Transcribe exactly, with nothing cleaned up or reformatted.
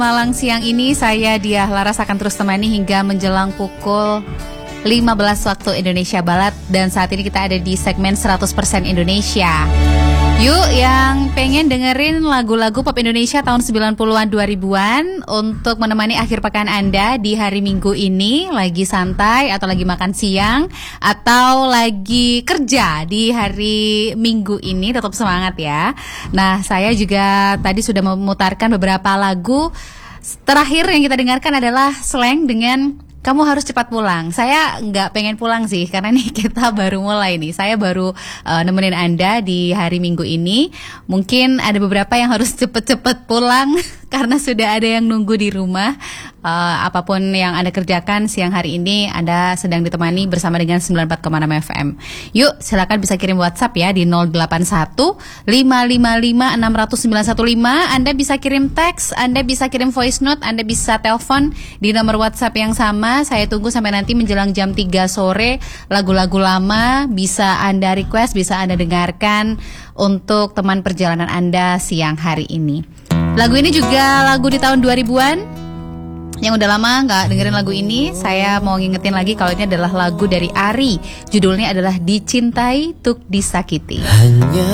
Malang siang ini saya Diah Laras akan terus temani hingga menjelang pukul lima belas waktu Indonesia Barat. Dan saat ini kita ada di segmen seratus persen Indonesia. Yuk yang pengen dengerin lagu-lagu pop Indonesia tahun sembilan puluhan dua ribuan untuk menemani akhir pekan Anda di hari Minggu ini, lagi santai atau lagi makan siang atau lagi kerja di hari Minggu ini, tetap semangat ya. Nah, saya juga tadi sudah memutarkan beberapa lagu. Terakhir yang kita dengarkan adalah Slank dengan Kamu Harus Cepat Pulang. Saya nggak pengen pulang sih, karena nih kita baru mulai nih. Saya baru uh, nemenin Anda di hari Minggu ini. Mungkin ada beberapa yang harus cepet-cepet pulang karena sudah ada yang nunggu di rumah. Uh, apapun yang Anda kerjakan siang hari ini, Anda sedang ditemani bersama dengan sembilan puluh empat koma enam F M. Yuk, silakan bisa kirim WhatsApp ya di nol delapan satu lima lima lima enam nol nol sembilan satu lima. Anda bisa kirim teks, Anda bisa kirim voice note, Anda bisa telepon di nomor WhatsApp yang sama. Saya tunggu sampai nanti menjelang jam tiga sore. Lagu-lagu lama bisa Anda request, bisa Anda dengarkan untuk teman perjalanan Anda siang hari ini. Lagu ini juga lagu di tahun dua ribuan. Yang udah lama gak dengerin lagu ini, saya mau ngingetin lagi kalau ini adalah lagu dari Ari. Judulnya adalah Dicintai Tuk Disakiti. Hanya